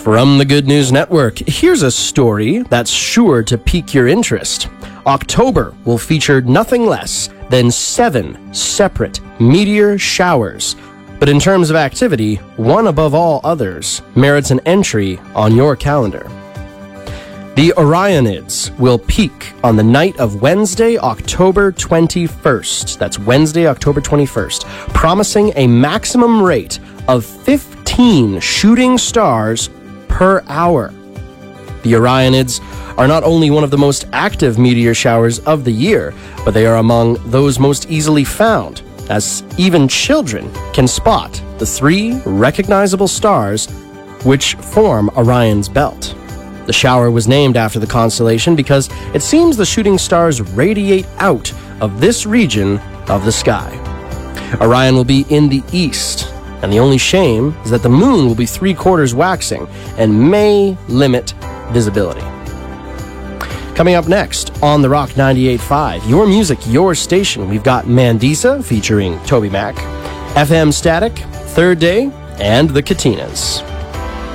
From the Good News Network, here's a story that's sure to pique your interest. October will feature nothing less than 7 separate meteor showers. But in terms of activity, one above all others merits an entry on your calendar. The Orionids will peak on the night of Wednesday, October 21st. That's Wednesday, October 21st, promising a maximum rate of 15 shooting stars per hour. The Orionids are not only one of the most active meteor showers of the year, but they are among those most easily found, as even children can spot the 3 recognizable stars which form Orion's belt. The shower was named after the constellation because it seems the shooting stars radiate out of this region of the sky. Orion will be in the east, and the only shame is that the moon will be 3/4 waxing and may limit visibility. Coming up next on The Rock 98.5, your music, your station, we've got Mandisa featuring Toby Mac, FM Static, Third Day, and the Katinas.